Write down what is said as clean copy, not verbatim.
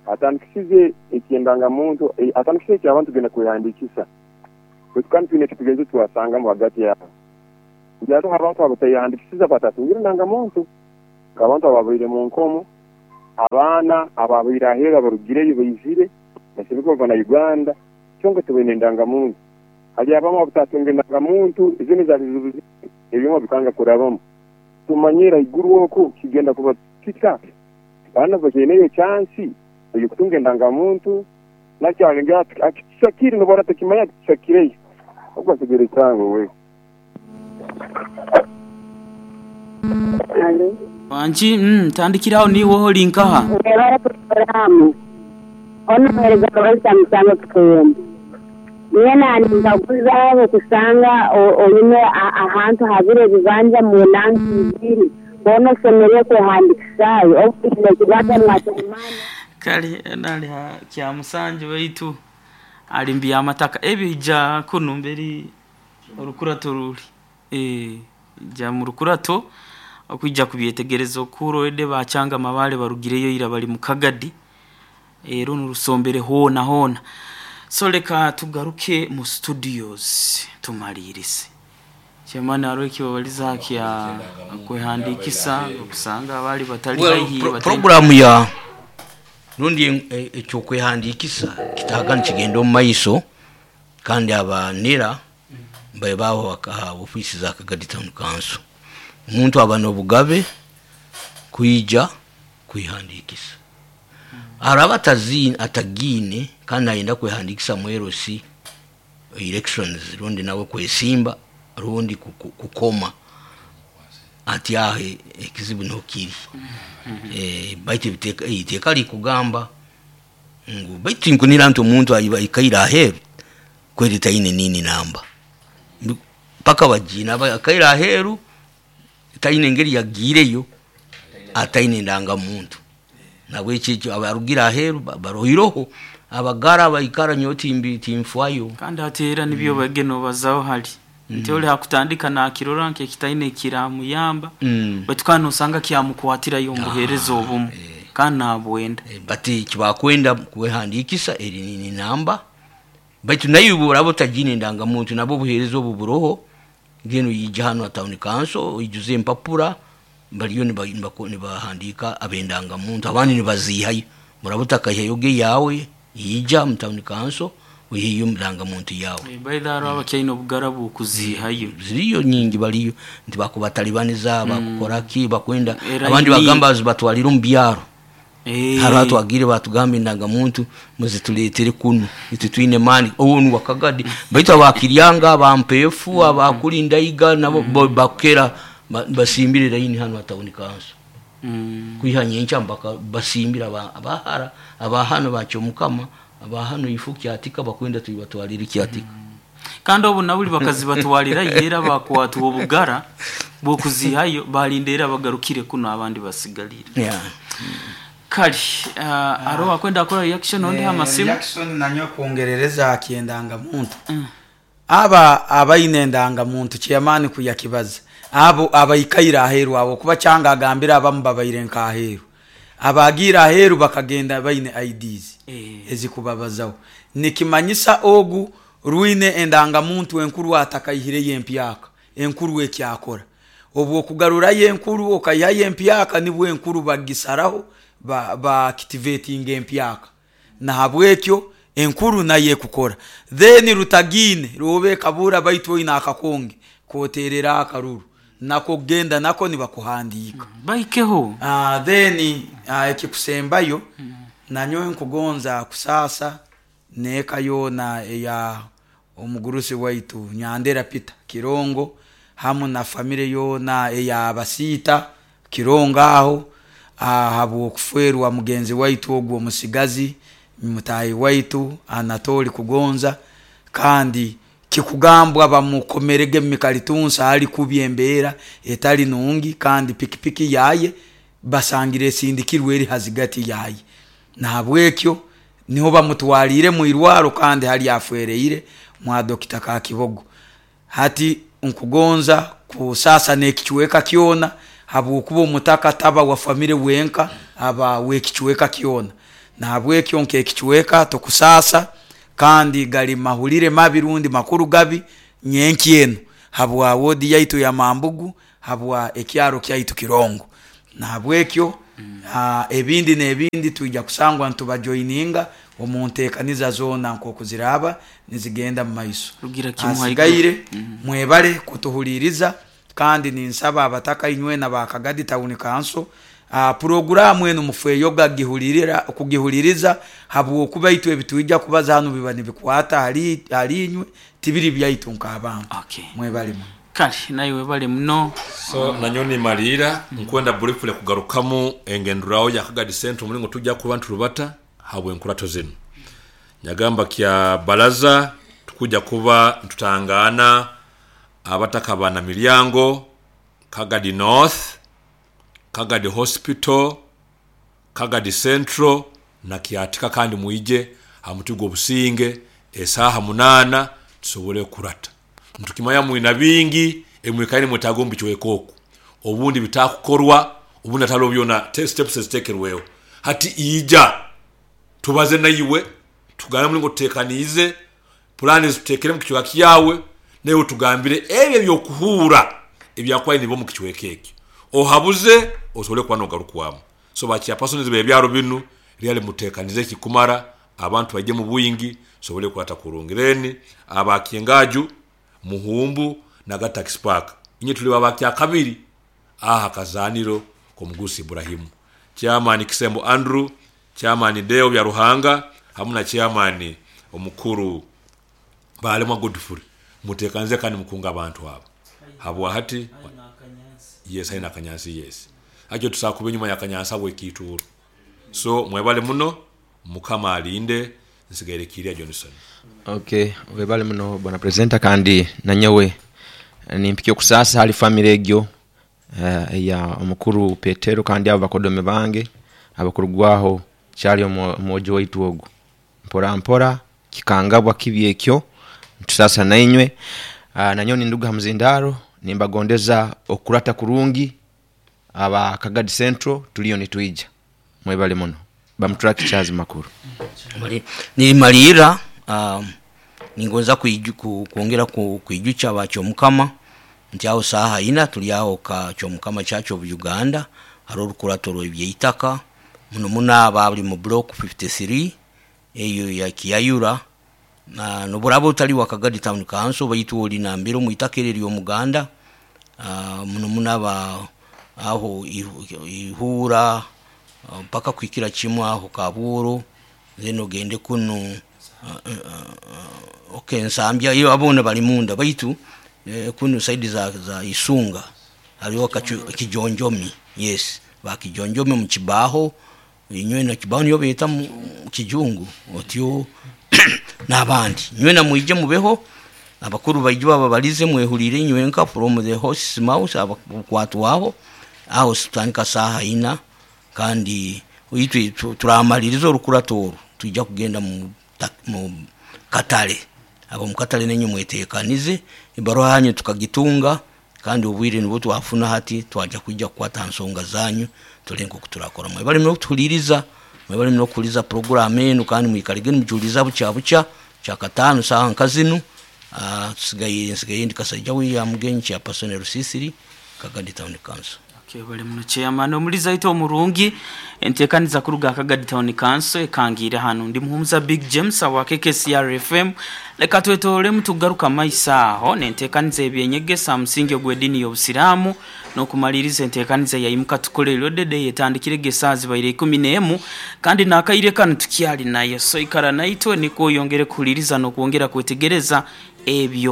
atandikisize ekindangamuntu atandikisize abantu genda kuyandikisa kandi twine tugenze tuwasanga mu hagati yabo njyato abantu abatayandikisiza batatungira ndangamuntu abantu ababuire mu nkomo abana ababuire ahera barugireyo bayizire nasibiko bana Uganda cyongo tubene ndangamuntu ali abamo batatungira ndangamuntu izindi za bizubuzi ebimo bikanga kurabamo tumanyira iguru woko kigenda kuba kika bana bakeneye chance yukutunga ndangamuntu nacyanga akisakiri no bora takimaya akisakire ubwo sigere cyango we Alo wanji tandikiraho niwo linka ha ebara programu ono mereza kabisa msango tukuyenda yena ndakuza kusanga oyine ahantu habire bibanja mu langi ziri bono semere ko handiksayo ofile kibata mwatemana kali nali ha kya musanje weitu alimbiya amataka ebija kunumberi urukurato ruri ja mu rukurato okwijja kubyetegerezo kuro ede bacanga amabale barugireyo ira bali mu Kagadi runo rusombere hona so leka tugaruke mu studios tumalirise cyemana aroki babaliza kya kwehandikisa kusanga abali batali bayi program ya nundi ekyo kwehandikisa kitagana kigendo mu maiso kandi abanira babaho wakaha ofisi za Kagadi Town Council umuntu abano bugabe kuyija kwihandikisa arabatazini atagine kandi ayenda kwihandikisa mu LC elections rundi nawe kwesimba rundi kukoma ati ahe ekizibu nokiri baite biteka itekali kugamba ngo baite nkunira nto umuntu ayikaira ahe kweli taine nini namba paka wajina akaira aheru taine ngeri yagireyo ataine ndanga muntu nabwe cyo abarugira aheru barohiroho abagara bayikara nyoti timfwayo kandi atera nibyo bageno bazaho hari nteole hakutandika na kiroranke kitaine kiramuyamba batukana usanga kiyamukwatira yo muherezo obumu kana abwenda bati kibakwenda kuhandikisa eri nini namba baitu nayubura botajine ndanga muntu nabo buherezo buburoho ngeno yijahano Town Council ijuze mpapura baliyo ni bahandika abendanga muntu abandi ni bazihayo murabutaka yoge yawe yija mu Town Council wihiyo ndanga muntu yawe bayidaro abakyaino bugarabu kuzihayo ziriyo nyingi baliyo ndibakubatalibaniza bakukoraki bakwenda abandi bagamba batwalira mbyaro haratu agire batugambe ndanga muntu muzituletere kuno itutwine mani onu wakagadi baita bakiryanga bampefu abakulinda iga nabo bakera basimbire layini hano Town Council kwihanye ncyambaka basimbira abahara abahano bacyo mukama abahano ifuki atika bakwenda tubatwalira ikiatika kandi obu nabuli bakazi batwalira yera bakwatu obugara bwo kuzihayo balindera bagarukire kuno abandi basigalira kali aro akwenda akora reaction onde hamasimu reaction nanyo kongerereza akiendanga muntu abayinendanga muntu cyamani kuyakibaza abo abayikaira aheru abo kuba cyanga agambira abambabayire nkaheru abagira aheru bakagenda bayine IDs ezikubabazaho nikimanyisa ogu ruine endanga muntu enkuru atakayihire yempyaka enkuru wekyakora obwo kugarura yenkuru okayiha yempyaka nibwe enkuru bagisaraho ba activating empyaka na habwekyo enkuru naye kukora then rutagine robe kabura baitwo ina akakonge koterera akaruru nako genda nako nibakuhandika baikeho then ekikusembayo nanyo nkugonza kusasa nekayo na ya omugurusi waitu Nyandera Peter Kirongo hamu na family yo na ya basita Kironga aho habu kufweru wa mugenzi waitu ogwo musigazi mutayi waitu Anatoli kugonza kandi kikugambwa bamukomerege mikalitunsa ali kubyembera etali nungi kandi pikipiki yaye basangire sindikirwe eri hazigati yaye nabwekyo niho bamutwalire mu irwaro kandi hali afwereire mwa Dr. Kakibogo hati unkugonza ku sasa nekichweka kiona habu kubo mutaka taba wa family wenka aba wekichweka kiona nabwekyo nkekichweka tokusasa kandi gali mahulire mabirundi makuru gabi nyenkienu habwa wodi yaitu ya Mambugu habwa ekyaro kyaitu Kirongo nabwekyo ebindi nebindi tuija kusangwa ntubajoininga omuntekaniza zona nko kuziraba nizigenda mu maiso asigaire mwebale kutuhuliriza kandi ninsaba abataka inywe na bakagadi Town Council programu eno mufeyoga kugihuliriza habwo kuba itwe bituija kubaza hano bibani bikwata ali inywe tibiri byaitu nkabamba mwebale kali nayo bale mno so nanyoni malira nkwenda briefly kugarukamu engendurawo ya Kagadi Central mulingo tujja kuba nturubata habwe nkurato zino nyagamba kya balaza tukuja kuba tutangana abataka bana milyango Kagadi North Kagadi Hospital Kagadi Central na kiatika kandi muije hamutigo businge esaha 8 tusobole kurata ntukimaya mwina bingi emwekani mutagombi chwekoko obundi bitakukorwa ubundi atalo byona steps zitekerweho hati ija tubaze nayiwe tugana mulingo tekanize plans tutekere mu kichwa kiyawe nayo tugambire ebyo byokuhura ebyakwaye nibo mu kichwekeke ohabuze osole kwa nogarukwamo so bachi apasonize bebyaro binu ryale mutekanize kikumara abantu baje mu buyingi sobole kwata kurungireni abakingaju muhumbu na Gatax Park inye tuli babakya kabiri kazaniro ko Mugusi Ibrahim chairman Kisembo Andrew chairman Deo bya Ruhanga hamuna chairman omukuru Balema Godfrey mutekanze kandi mukunga abantu abo habwa hati yes haina Kanyasi yes ajo tusakube nyuma ya Kanyasa bwe kituru so mwebale muno mukama alinde nsigaire kiria Johnson. Okay, webale muno bwana presenter kandi nanyewe nimpikyo kusasa hali family egyo ya omukuru Petero kandi abo bakodome bange abakuru gwaho cyali mojo waitu ogu mpora kikangabwa kibyekyo tusasa nainywe nanyoni nduga hamzindaro nimbagondeza okurata kurungi aba Kagadi Central tuliyo nituija mwebale muno bamtraki chazi makuru ni malira ningonza kuongera kuijucha bacho mukama ntiaho saha ina tuliaho ka cyo mukama cyacho Uganda haro rukuratoro ibyeitaka muno abali mu block 53 eyo ya Kiyayura na noburabo tali wa Kagadi Town Council bayitu oli nambiro mu itakereri yo Muganda muno aba aho ihura paka kwikira kimwe aho kaburo zeno gende kuno okay nsambya iyo abone bali munda bayitu kuno side za Isunga aliwo kijonjomi yes bakijonjomi mu kibaho inywe na kibaho niyo beta mu kijungu otyo nabandi nywe na muije mubeho abakuru bayijo babalize mwehulire nywe nka from the horse mouse abakwatu wabo aho sitanika saha ina kandi uitwe turamalirizo rukuratoro tujja kugenda mu katale abo mukatale nenye mwetekanize ibaro hanye tukagitunga kandi ubwire nibo twafuna hati twaja kujja kwata nsonga zanyu tulengo kuturakora mwe bali mukutuliriza mwe bali mnokuliza program enu kandi mwikarigeni mjuliza bucha cha katano saha nkazinu sigaye ndikasajja wiya mugenchi ya personal Rusisiri Kagadi Town Council. Okay, bali muno chairman omuliza ito omurungi entekaniza kuruga Kagadi Town Council ekangire hano ndi muhumza Big James wa KKCR FM leka twetole mutugaruka maisaho nentekaniza ebyenyegesa musinge gwedini y'obusiramu no kumaliriza entekaniza yayimuka tukolero dede yetandikire gesazi bayire 11 kandi nakayire kanu tukyali nayo so ikara naito niko yongere kuliriza no kuongera kwetegereza ebyo